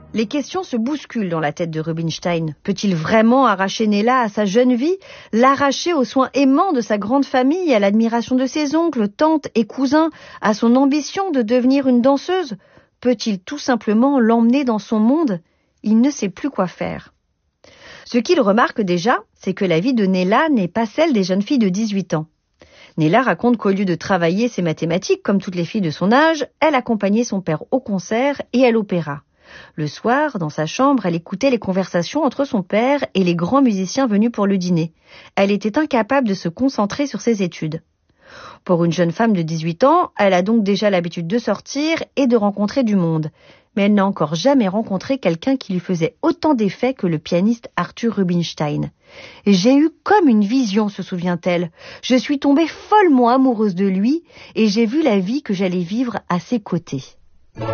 Les questions se bousculent dans la tête de Rubinstein. Peut-il vraiment arracher Nella à sa jeune vie, l'arracher aux soins aimants de sa grande famille, à l'admiration de ses oncles, tantes et cousins, à son ambition de devenir une danseuse? Peut-il tout simplement l'emmener dans son monde? Il ne sait plus quoi faire. Ce qu'il remarque déjà, c'est que la vie de Nella n'est pas celle des jeunes filles de 18 ans. Nella raconte qu'au lieu de travailler ses mathématiques comme toutes les filles de son âge, elle accompagnait son père au concert et à l'opéra. Le soir, dans sa chambre, elle écoutait les conversations entre son père et les grands musiciens venus pour le dîner. Elle était incapable de se concentrer sur ses études. Pour une jeune femme de 18 ans, elle a donc déjà l'habitude de sortir et de rencontrer du monde. Mais elle n'a encore jamais rencontré quelqu'un qui lui faisait autant d'effet que le pianiste Arthur Rubinstein. « J'ai eu comme une vision », se souvient-elle. « Je suis tombée follement amoureuse de lui et j'ai vu la vie que j'allais vivre à ses côtés. »